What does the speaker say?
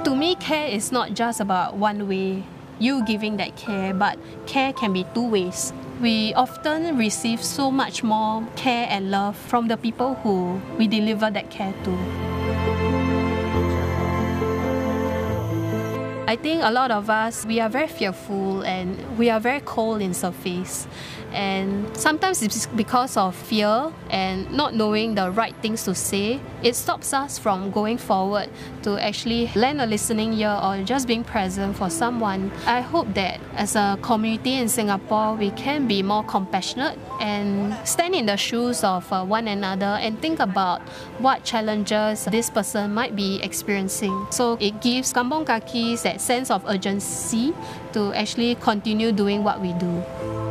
To me, care is not just about one way, you giving that care, but care can be two ways. We often receive so much more care and love from the people who we deliver that care to. I think a lot of us, we are very fearful and we are very cold in surface. And sometimes it's because of fear and not knowing the right things to say. It stops us from going forward to actually lend a listening ear or just being present for someone. I hope that as a community in Singapore, we can be more compassionate and stand in the shoes of one another and think about what challenges this person might be experiencing. So it gives Kampong Kakis that sense of urgency to actually continue doing what we do.